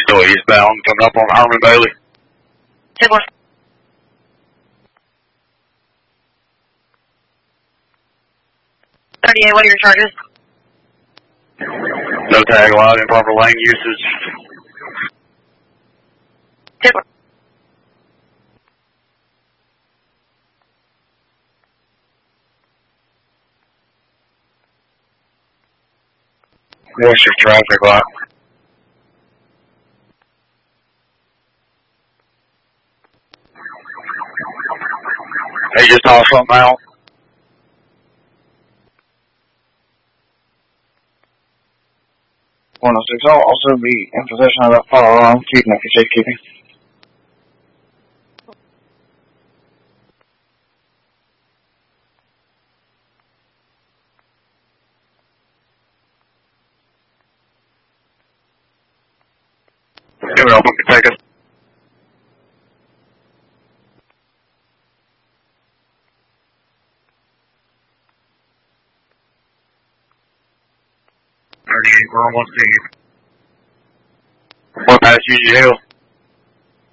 Still eastbound, coming up on Herman Bailey. 10-4. What are your charges? No tag allowed, improper lane usage. 10-4. What's your traffic light? He just saw something out. I'll also be in possession of that firearm, keeping it for safekeeping. Give it up, we can take it. We're almost to you. We're past Union Hill.